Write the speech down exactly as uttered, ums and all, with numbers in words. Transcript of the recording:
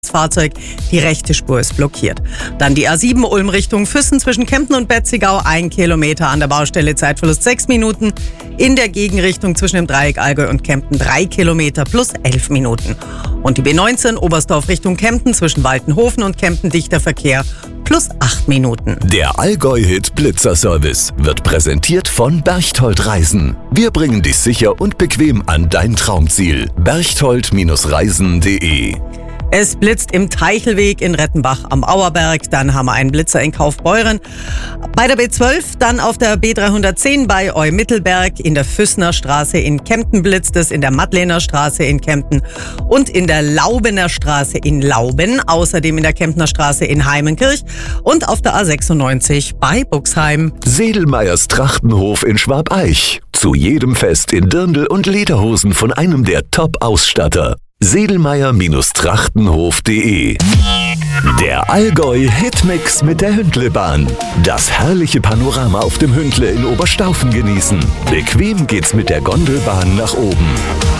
Das Fahrzeug, die rechte Spur ist blockiert. Dann die A sieben Ulm Richtung Füssen zwischen Kempten und Betzigau, ein Kilometer an der Baustelle, Zeitverlust sechs Minuten. In der Gegenrichtung zwischen dem Dreieck Allgäu und Kempten drei Kilometer plus elf Minuten. Und die B neunzehn Oberstdorf Richtung Kempten zwischen Waltenhofen und Kempten dichter Verkehr plus acht Minuten. Der Allgäu-Hit Blitzer-Service wird präsentiert von Berchtold Reisen. Wir bringen dich sicher und bequem an dein Traumziel. berchtold Reisen punkt de. Es blitzt im Teichelweg in Rettenbach am Auerberg, dann haben wir einen Blitzer in Kaufbeuren. Bei der B zwölf, dann auf der B dreihundertzehn bei Eu-Mittelberg, in der Füssner Straße in Kempten blitzt es, in der Madlener Straße in Kempten und in der Laubener Straße in Lauben, außerdem in der Kemptner Straße in Heimenkirch und auf der A sechsundneunzig bei Buxheim. Sedelmeyers Trachtenhof in Schwabeich. Zu jedem Fest in Dirndl und Lederhosen von einem der Top-Ausstatter. Sedelmeyer Trachtenhof punkt de. Der Allgäu-Hitmix mit der Hündlebahn. Das herrliche Panorama auf dem Hündle in Oberstaufen genießen. Bequem geht's mit der Gondelbahn nach oben.